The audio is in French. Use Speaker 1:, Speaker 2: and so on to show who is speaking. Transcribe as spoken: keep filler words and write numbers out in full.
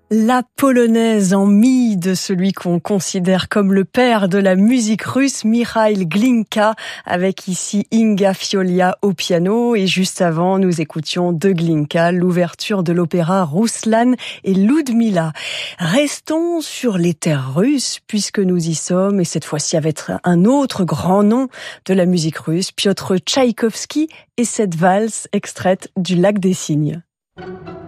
Speaker 1: La polonaise en mie de celui qu'on considère comme le père de la musique russe, Mikhail Glinka, avec ici Inga Fiolia au piano. Et juste avant, nous écoutions de Glinka l'ouverture de l'opéra Ruslan et Ludmila. Restons sur les terres russes, puisque nous y sommes, et cette fois-ci avec un autre grand nom de la musique russe, Piotr Tchaïkovski, et cette valse extraite du Lac des Cygnes.